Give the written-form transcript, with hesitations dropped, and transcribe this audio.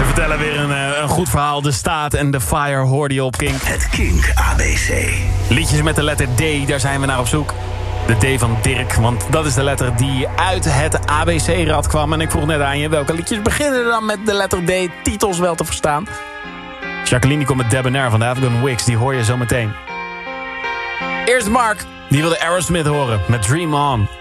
vertellen weer een goed verhaal. De Staat en de Fire hoorde je op Kink. Het Kink ABC. Liedjes met de letter D, daar zijn we naar op zoek. De D van Dirk, want dat is de letter die uit het ABC-rad kwam. En ik vroeg net aan je, welke liedjes beginnen dan met de letter D? Titels wel te verstaan. Jacqueline die komt met Debonair van de Afghan Wigs, die hoor je zo meteen. Eerst Mark, die wilde Aerosmith horen met Dream On.